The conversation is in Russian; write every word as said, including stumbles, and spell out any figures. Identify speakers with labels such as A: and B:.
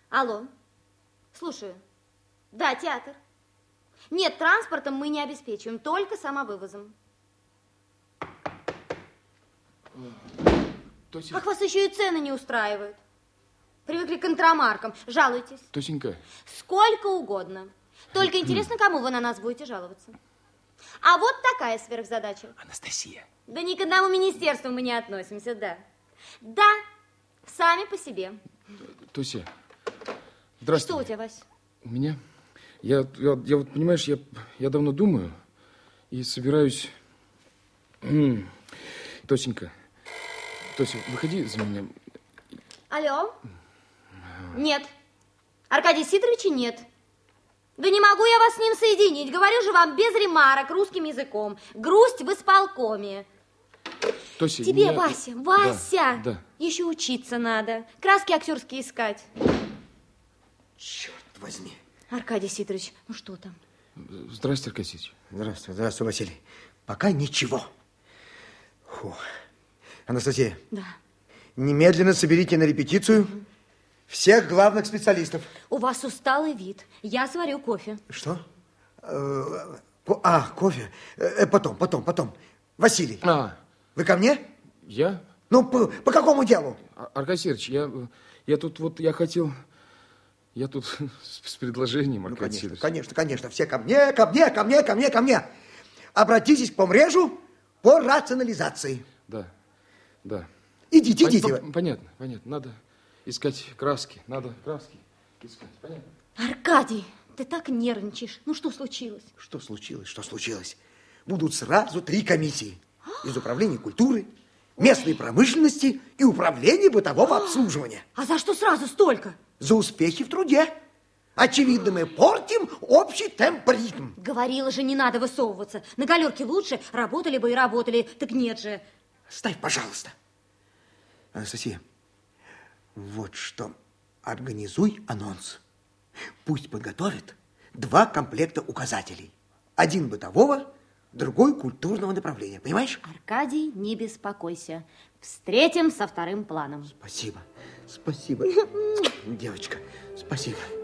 A: Алло. Слушаю. Да, театр. Нет, транспортом мы не обеспечиваем, только самовывозом.
B: Тося...
A: Как вас еще и цены не устраивают? Привыкли к контрамаркам. Жалуйтесь.
B: Тосенька.
A: Сколько угодно. Только интересно, кому вы на нас будете жаловаться. А вот такая сверхзадача.
B: Анастасия.
A: Да ни к одному министерству мы не относимся, да. Да, сами по себе.
B: Тося, здравствуй.
A: Что у тебя, Вась?
B: У меня... Я, я, я вот, понимаешь, я, я давно думаю и собираюсь... М-м. Тосенька, Тося, выходи за меня.
A: Алло? Нет. Аркадия Сидоровича нет. Да не могу я вас с ним соединить. Говорю же вам без ремарок, русским языком. Грусть в исполкоме.
B: Тося,
A: Тебе,
B: я...
A: Вася, Вася,
B: да, да.
A: Еще учиться надо. Краски актерские искать.
C: Черт возьми.
A: Аркадий Сидорович, ну что там?
B: Здравствуй, Аркадий Сидорович.
C: Здравствуй, здравствуй, Василий. Пока ничего. Фу. Анастасия.
A: Да.
C: Немедленно соберите на репетицию угу. всех главных специалистов.
A: У вас усталый вид. Я сварю кофе.
C: Что? А, кофе. Потом, потом, потом. Василий,
B: а.
C: вы ко мне?
B: Я?
C: Ну, по, по какому делу?
B: Аркадий Сидорович, я, я тут вот, я хотел... Я тут с, с предложением, Аркадий
C: ну, конечно,
B: Сидорович.
C: Конечно, конечно, все ко мне, ко мне, ко мне, ко мне, ко мне. Обратитесь к помрежу по рационализации.
B: Да, да.
C: Идите,
B: Пон-
C: идите.
B: Пон- понятно, понятно. Надо искать краски, надо краски искать, понятно?
A: Аркадий, ты так нервничаешь. Ну, что случилось?
C: Что случилось, что случилось? Будут сразу три комиссии. Из управления культуры, местной промышленности и управления бытового обслуживания.
A: А за что сразу столько?
C: За успехи в труде. Очевидно, мы портим общий темп-ритм.
A: Говорила же, не надо высовываться. На галерке лучше, работали бы и работали. Так нет же.
C: Ставь, пожалуйста. Анастасия, вот что. Организуй анонс. Пусть подготовят два комплекта указателей. Один бытового, другой культурного направления. Понимаешь?
A: Аркадий, не беспокойся. Встретим со вторым планом.
C: Спасибо. Спасибо. Девочка, спасибо.